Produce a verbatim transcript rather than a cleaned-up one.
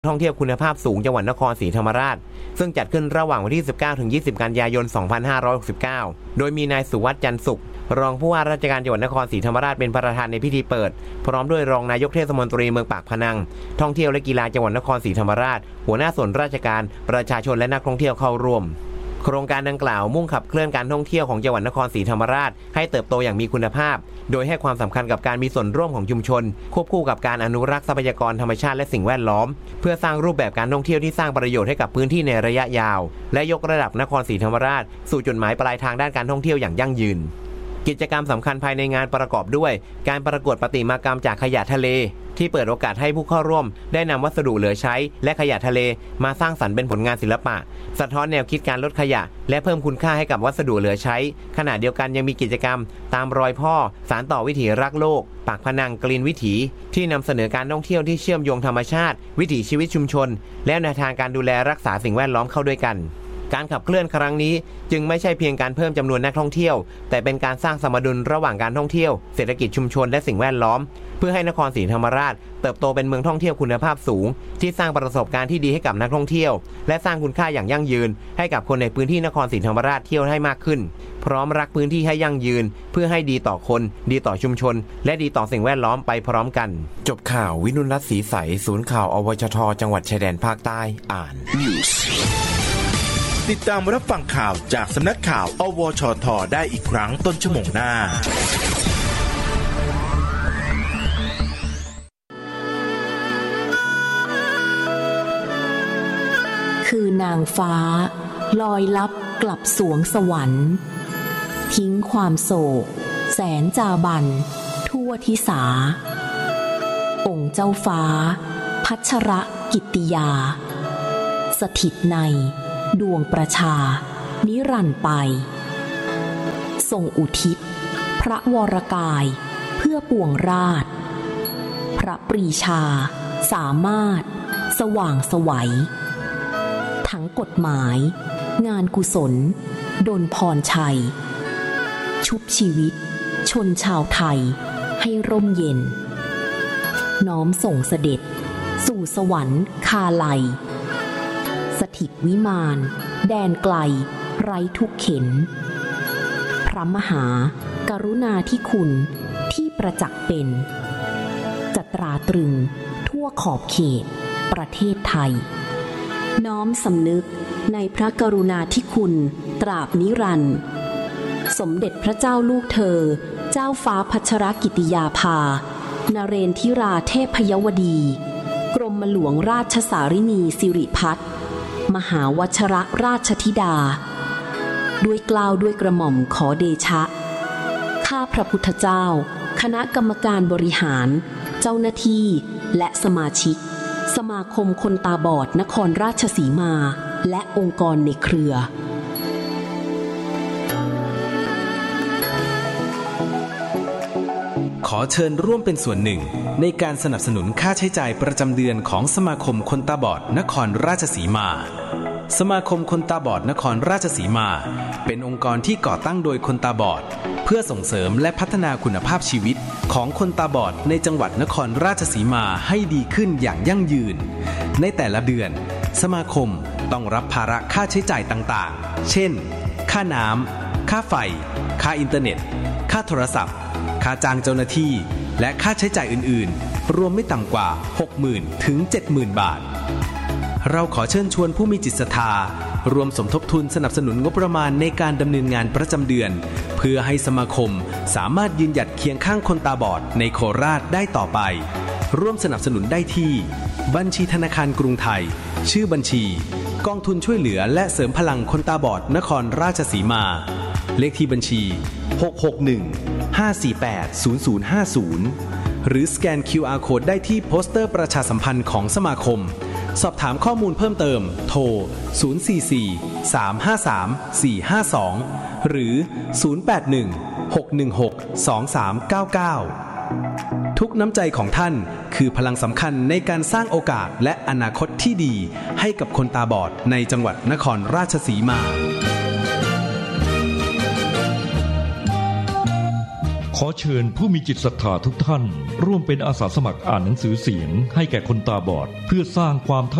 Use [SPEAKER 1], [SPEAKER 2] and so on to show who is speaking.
[SPEAKER 1] ท่องเที่ยวคุณภาพสูงจังหวัดนครศรีธรรมราชซึ่งจัดขึ้นระหว่างวันที่สิบเก้าถึงยี่สิบกันยายนสองพันห้าร้อยหกสิบเก้าโดยมีนายสุวัฒน์จันทร์สุขรองผู้ว่าราชการจังหวัดนครศรีธรรมราชเป็นประธานในพิธีเปิดพร้อมด้วยรองนายกเทศมนตรีเมืองปากพนังท่องเที่ยวและกีฬาจังหวัดนครศรีธรรมราชหัวหน้าส่วนราชการประชาชนและนักท่องเที่ยวเข้าร่วมโครงการดังกล่าวมุ่งขับเคลื่อนการท่องเที่ยวของจังหวัดนครศรีธรรมราชให้เติบโตอย่างมีคุณภาพโดยให้ความสำคัญกับการมีส่วนร่วมของชุมชนควบคู่กับการอนุรักษ์ทรัพยากรธรรมชาติและสิ่งแวดล้อมเพื่อสร้างรูปแบบการท่องเที่ยวที่สร้างประโยชน์ให้กับพื้นที่ในระยะยาวและยกระดับนครศรีธรรมราชสู่จุดหมายปลายทางด้านการท่องเที่ยวอย่างยั่งยืนกิจกรรมสำคัญภายในงานประกอบด้วยการประกวดประติมากรรมจากขยะทะเลที่เปิดโอกาสให้ผู้เข้าร่วมได้นำวัสดุเหลือใช้และขยะทะเลมาสร้างสรรค์เป็นผลงานศิลปะสะท้อนแนวคิดการลดขยะและเพิ่มคุณค่าให้กับวัสดุเหลือใช้ขณะเดียวกันยังมีกิจกรรมตามรอยพ่อสานต่อวิถีรักโลกปากพนังกรีนวิถีที่นำเสนอการท่องเที่ยวที่เชื่อมโยงธรรมชาติวิถีชีวิตชุมชนและแนวทางการดูแลรักษาสิ่งแวดล้อมเข้าด้วยกันการขับเคลื่อนครั้งนี้จึงไม่ใช่เพียงการเพิ่มจำนวนนักท่องเที่ยวแต่เป็นการสร้างสมดุลระหว่างการท่องเที่ยวเศรษฐกิจชุมชนและสิ่งแวดล้อมเพื่อให้นครศรีธรรมราชเติบโตเป็นเมืองท่องเที่ยวคุณภาพสูงที่สร้างประสบการณ์ที่ดีให้กับนักท่องเที่ยวและสร้างคุณค่าอย่างยั่งยืนให้กับคนในพื้นที่นครศรีธรรมราชเที่ยวให้มากขึ้นพร้อมรักพื้นที่ให้ยั่งยืนเพื่อให้ดีต่อคนดีต่อชุมชนและดีต่อสิ่งแวดล้อมไปพร้อมกันจบข่าววินุรัตน์ศรีใสศูนย์ข่าวอวชทจังหวัดชายแดนภาคใต้อ่าน
[SPEAKER 2] ติดตามรับฟังข่าวจากสำนักข่าวอวชทได้อีกครั้งต้นชั่วโมงหน้า
[SPEAKER 3] คือนางฟ้าลอยลับกลับสวงสวรรค์ทิ้งความโศกแสนจาบันทั่วทิสาองค์เจ้าฟ้าพัชรกิตติยาสถิตในดวงประชานิรันดร์ไปทรงอุทิศพระวรกายเพื่อปวงราชพระปรีชาสามารถสว่างไสวทั้งกฎหมายงานกุศลดลพรชัยชุบชีวิตชนชาวไทยให้ร่มเย็นน้อมส่งเสด็จสู่สวรรค์คาไลสถิตวิมานแดนไกลไร้ทุกเข็นพระมหากรุณาธิคุณที่ประจักษ์เป็นจะตราตรึงทั่วขอบเขตประเทศไทยน้อมสำนึกในพระกรุณาธิคุณตราบนิรันดร์สมเด็จพระเจ้าลูกเธอเจ้าฟ้าพัชรกิติยาภานเรนทิราเทพยวดีกรมหลวงราชสารินีสิริพัฒน์มหาวชรราชธิดาด้วยเกล้าด้วยกระหม่อมขอเดชะข้าพระพุทธเจ้าคณะกรรมการบริหารเจ้าหน้าที่และสมาชิกสมาคมคนตาบอดนครราชสีมาและองค์กรในเครือ
[SPEAKER 4] ขอเชิญร่วมเป็นส่วนหนึ่งในการสนับสนุนค่าใช้จ่ายประจำเดือนของสมาคมคนตาบอดนครราชสีมาสมาคมคนตาบอดนครราชสีมาเป็นองค์กรที่ก่อตั้งโดยคนตาบอดเพื่อส่งเสริมและพัฒนาคุณภาพชีวิตของคนตาบอดในจังหวัดนครราชสีมาให้ดีขึ้นอย่างยั่งยืนในแต่ละเดือนสมาคมต้องรับภาระค่าใช้จ่ายต่างๆเช่นค่าน้ำค่าไฟค่าอินเทอร์เน็ตค่าโทรศัพท์ค่าจ้างเจ้าหน้าที่และค่าใช้จ่ายอื่นๆรวมไม่ต่ำกว่า หกหมื่น ถึง เจ็ดหมื่น บาทเราขอเชิญชวนผู้มีจิตศรัทธารวมสมทบทุนสนับสนุนงบประมาณในการดำเนินงานประจำเดือนเพื่อให้สมาคมสามารถยืนหยัดเคียงข้างคนตาบอดในโคราชได้ต่อไปร่วมสนับสนุนได้ที่บัญชีธนาคารกรุงไทยชื่อบัญชีกองทุนช่วยเหลือและเสริมพลังคนตาบอดนครราชสีมาเลขที่บัญชีหก หก หนึ่ง ห้า สี่ แปด ศูนย์ ศูนย์ ห้า ศูนย์หรือสแกน คิว อาร์ Code ได้ที่โปสเตอร์ประชาสัมพันธ์ของสมาคมสอบถามข้อมูลเพิ่มเติมโทรศูนย์ สี่ สี่ สาม ห้า สาม สี่ ห้า สองหรือศูนย์ แปด หนึ่ง หก หนึ่ง หก สอง สาม เก้า เก้าทุกน้ำใจของท่านคือพลังสำคัญในการสร้างโอกาสและอนาคตที่ดีให้กับคนตาบอดในจังหวัดนครราชสีมา
[SPEAKER 5] ขขอเชิญผู้มีจิตศรัทธาทุกท่านร่วมเป็นอาสาสมัครอ่านหนังสือเสียงให้แก่คนตาบอดเพื่อสร้างความ